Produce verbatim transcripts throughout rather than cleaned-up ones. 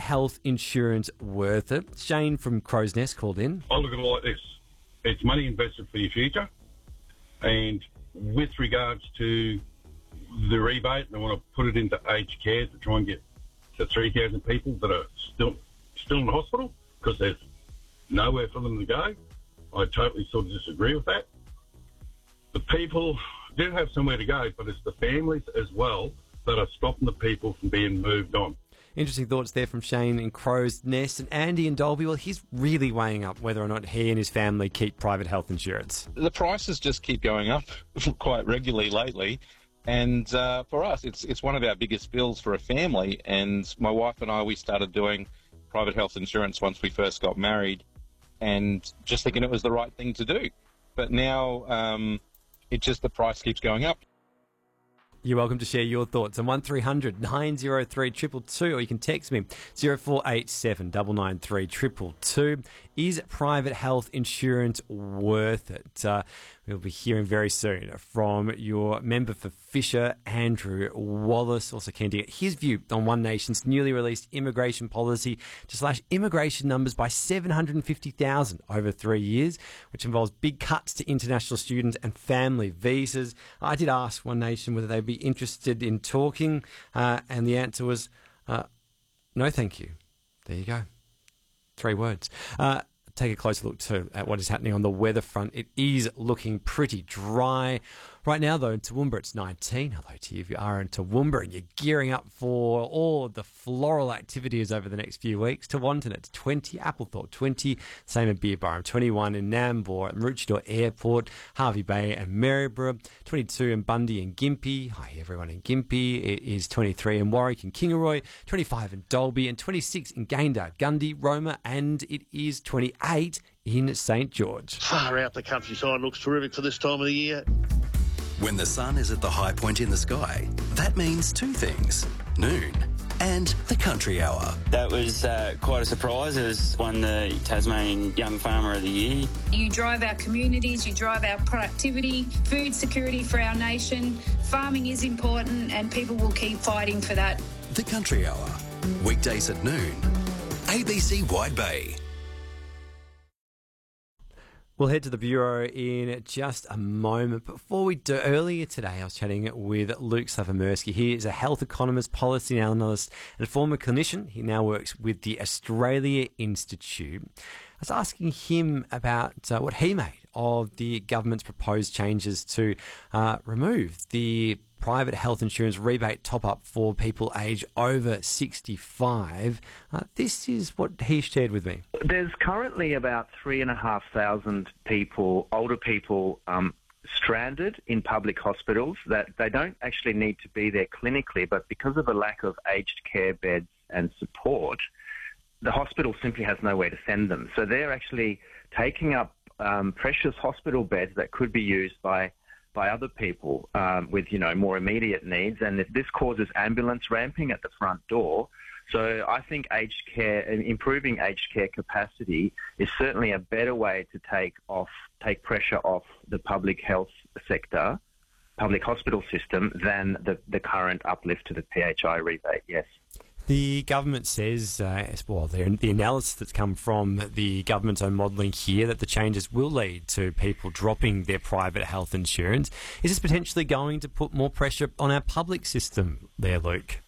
health insurance worth it? Shane from Crow's Nest called in. I look at it like this. It's money invested for your future. And with regards to the rebate, they want to put it into aged care to try and get the three thousand people that are still still in the hospital because there's nowhere for them to go. I totally sort of disagree with that. The people do have somewhere to go, but it's the families as well that are stopping the people from being moved on. Interesting thoughts there from Shane in Crow's Nest. And Andy in Dalby, well, he's really weighing up whether or not he and his family keep private health insurance. The prices just keep going up quite regularly lately. And uh, for us, it's it's one of our biggest bills for a family. And my wife and I, we started doing private health insurance once we first got married and just thinking it was the right thing to do. But now um, it just, the price keeps going up. You're welcome to share your thoughts on one three hundred nine oh three two two two, or you can text me zero four eight seven nine nine three two two two. Is private health insurance worth it? Uh, we'll be hearing very soon from your member for Fisher, Andrew Wallace. Also keen to get his view on One Nation's newly released immigration policy to slash immigration numbers by seven hundred fifty thousand over three years, which involves big cuts to international students and family visas. I did ask One Nation whether they'd be interested in talking, uh, and the answer was uh, no, thank you. There you go. Three words. Uh, take a closer look too at what is happening on the weather front. It is looking pretty dry. Right now, though, in Toowoomba, it's nineteen. Hello to you if you are in Toowoomba and you're gearing up for all of the floral activities over the next few weeks. Tewantin, it's twenty. Applethorpe, twenty. Same in Beerburrum, twenty-one in Nambour, Maroochydore Airport, Harvey Bay and Maryborough, twenty-two in Bundy and Gympie. Hi, everyone in Gympie. It is twenty-three in Warwick and Kingaroy, twenty-five in Dalby, and twenty-six in Gayndah, Gundy, Roma, and it is twenty-eight in St George. Far out the countryside looks terrific for this time of the year. When the sun is at the high point in the sky, that means two things: noon and the country hour. That was uh, quite a surprise. It was won the Tasmanian Young Farmer of the Year. You drive our communities, you drive our productivity, food security for our nation. Farming is important and people will keep fighting for that. The country hour, weekdays at noon, A B C Wide Bay. We'll head to the Bureau in just a moment. Before we do, earlier today I was chatting with Luke Slavomirsky. He is a health economist, policy analyst and a former clinician. He now works with the Australia Institute. I was asking him about uh, what he made of the government's proposed changes to uh, remove the private health insurance rebate top-up for people aged over sixty-five. Uh, this is what he shared with me. There's currently about three and a half thousand people, older people, um, stranded in public hospitals that they don't actually need to be there clinically, but because of a lack of aged care beds and support, the hospital simply has nowhere to send them. So they're actually taking up um, precious hospital beds that could be used by by other people um, with, you know, more immediate needs. And this causes ambulance ramping at the front door. So I think aged care, improving aged care capacity is certainly a better way to take off, take pressure off the public health sector, public hospital system, than the, the current uplift to the P H I rebate, yes. The government says, uh, well, the, the analysis that's come from the government's own modelling here, that the changes will lead to people dropping their private health insurance. Is this potentially going to put more pressure on our public system there, Luke?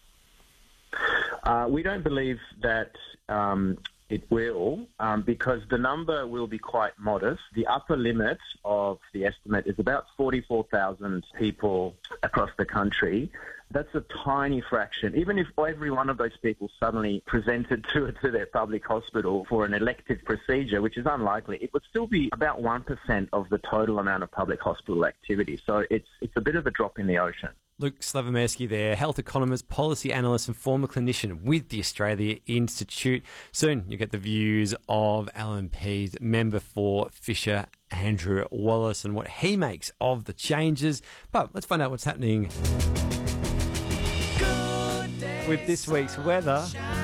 Uh, we don't believe that um, it will, um, because the number will be quite modest. The upper limit of the estimate is about forty-four thousand people across the country. That's a tiny fraction. Even if every one of those people suddenly presented to, to their public hospital for an elective procedure, which is unlikely, it would still be about one percent of the total amount of public hospital activity. So it's it's a bit of a drop in the ocean. Luke Slavomirsky there, health economist, policy analyst and former clinician with the Australia Institute. Soon you'll get the views of L N P's member for Fisher, Andrew Wallace, and what he makes of the changes. But let's find out what's happening with this week's weather.